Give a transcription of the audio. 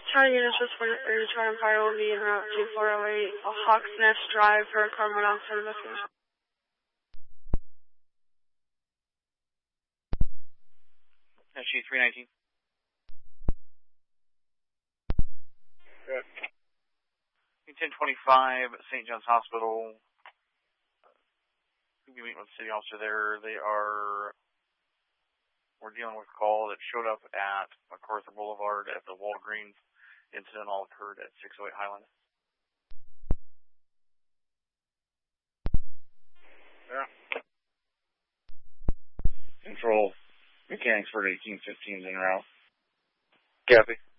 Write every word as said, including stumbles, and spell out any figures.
Charlie Units, just for your return Empire will be in Route two four oh eight, Hawks Nest Drive for a car on services. S G three nineteen. Good. ten twenty-five, Saint John's Hospital. You'll be meeting with the city officer there. They are, we're dealing with a call that showed up at MacArthur Boulevard at the Walgreens. Incident all occurred at six oh eight Highland. Yeah. Control, mechanics for eighteen fifteen is en route. Copy.